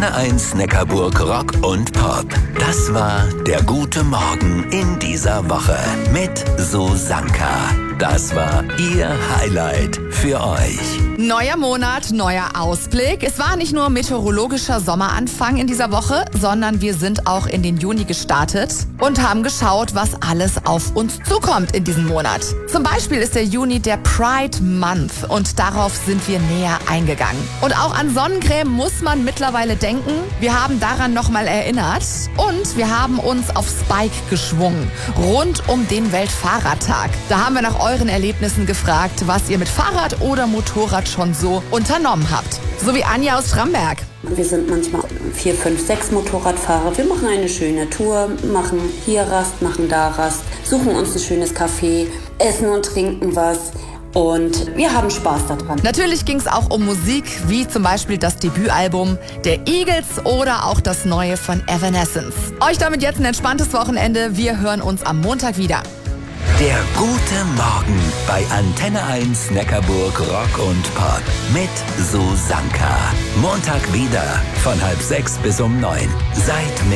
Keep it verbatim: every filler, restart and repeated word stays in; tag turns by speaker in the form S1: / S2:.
S1: Antenne eins Neckarburg Rock und Pop. Das war der gute Morgen in dieser Woche mit Susanka. Das war ihr Highlight für euch.
S2: Neuer Monat, neuer Ausblick. Es war nicht nur meteorologischer Sommeranfang in dieser Woche, sondern wir sind auch in den Juni gestartet und haben geschaut, was alles auf uns zukommt in diesem Monat. Zum Beispiel ist der Juni der Pride Month und darauf sind wir näher eingegangen. Und auch an Sonnencreme muss man mittlerweile denken. Wir haben daran nochmal erinnert und wir haben uns auf Spike geschwungen, rund um den Weltfahrradtag. Da haben wir nach euren Erlebnissen gefragt, was ihr mit Fahrrad oder Motorrad schon so unternommen habt. So wie Anja aus Schramberg.
S3: Wir sind manchmal vier, fünf, sechs Motorradfahrer. Wir machen eine schöne Tour, machen hier Rast, machen da Rast, suchen uns ein schönes Café, essen und trinken was. Und wir haben Spaß daran.
S2: Natürlich ging es auch um Musik, wie zum Beispiel das Debütalbum der Eagles oder auch das neue von Evanescence. Euch damit jetzt ein entspanntes Wochenende. Wir hören uns am Montag wieder.
S1: Der gute Morgen bei Antenne eins Neckarburg Rock und Pop mit Susanka. Montag wieder von halb sechs bis um neun. Seid mit